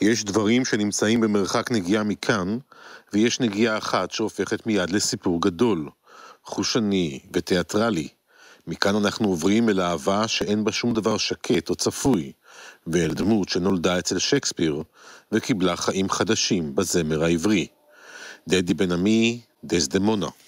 יש דברים שנמצאים במרחק נגיעה מכאן, ויש נגיעה אחת שהופכת מיד לסיפור גדול, חושני ותיאטרלי. מכאן אנחנו עוברים אל אהבה שאין בה שום דבר שקט או צפוי, ואל דמות שנולדה אצל שייקספיר, וקיבלה חיים חדשים בזמר העברי. דדי בן עמי, דסדמונה.